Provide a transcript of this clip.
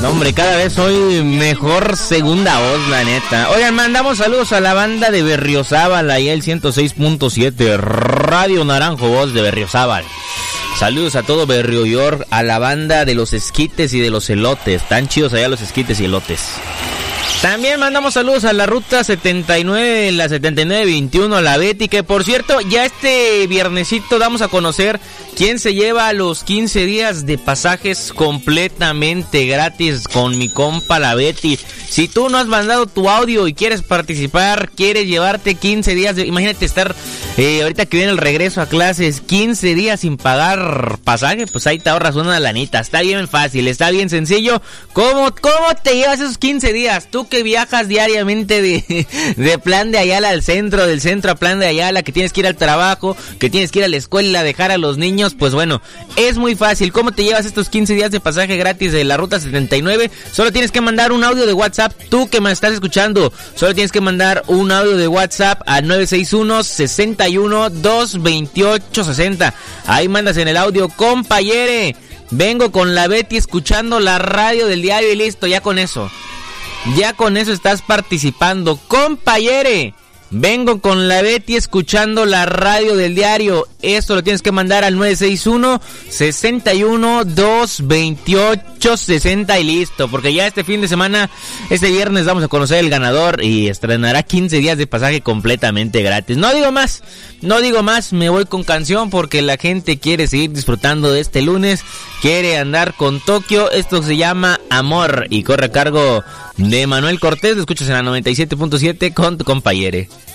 No, hombre, cada vez soy mejor segunda voz, la neta. Oigan, mandamos saludos a la banda de Berriozábal, ahí el 106.7, Radio Naranjo, voz de Berriozábal. Saludos a todo Berrio York, a la banda de los esquites y de los elotes. Tan chidos allá los esquites y elotes. También mandamos saludos a la ruta 79, la 7921, la Betty, que por cierto, ya este viernesito damos a conocer quién se lleva los 15 días de pasajes completamente gratis con mi compa la Betty. Si tú no has mandado tu audio y quieres participar, quieres llevarte 15 días de... Imagínate estar, ahorita que viene el regreso a clases, 15 días sin pagar pasaje, pues ahí te ahorras una lanita. Está bien fácil, está bien sencillo. ¿Cómo te llevas esos 15 días? Tú que viajas diariamente de Plan de Ayala al centro, del centro a Plan de Ayala, que tienes que ir al trabajo, que tienes que ir a la escuela, dejar a los niños, pues bueno, es muy fácil. ¿Cómo te llevas estos 15 días de pasaje gratis de la ruta 79? Solo tienes que mandar un audio de WhatsApp. Tú que me estás escuchando, solo tienes que mandar un audio de WhatsApp al 961-61-228-60. Ahí mandas en el audio: compañere, vengo con la Betty escuchando la radio del diario, y listo, ya con eso estás participando. Compañere, vengo con la Betty escuchando la radio del diario. Esto lo tienes que mandar al 961-61-228-60 y listo. Porque ya este fin de semana, este viernes, vamos a conocer el ganador y estrenará 15 días de pasaje completamente gratis. No digo más, me voy con canción porque la gente quiere seguir disfrutando de este lunes. Quiere andar con Tokio. Esto se llama Amor y corre a cargo de Manuel Cortés. Lo escuchas en la 97.7 con tu compañere.